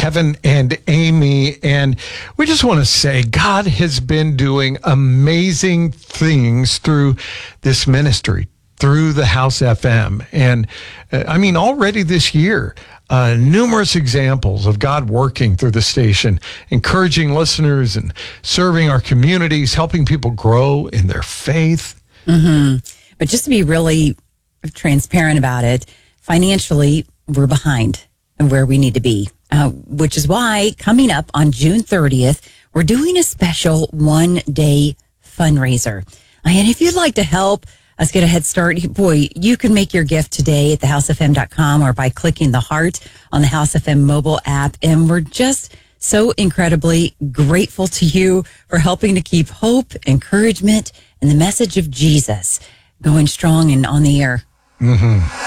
Kevin and Amy. And we just want to say God has been doing amazing things through this ministry, through the House FM. And already this year, numerous examples of God working through the station, encouraging listeners and serving our communities, helping people grow in their faith. Mm-hmm. But just to be really transparent about it, financially, we're behind where we need to be, which is why coming up on June 30th, we're doing a special one-day fundraiser. And if you'd like to help us get a head start, boy, you can make your gift today at thehousefm.com or by clicking the heart on the House FM mobile app. And we're just so incredibly grateful to you for helping to keep hope, encouragement, and the message of Jesus going strong and on the air. Mm-hmm.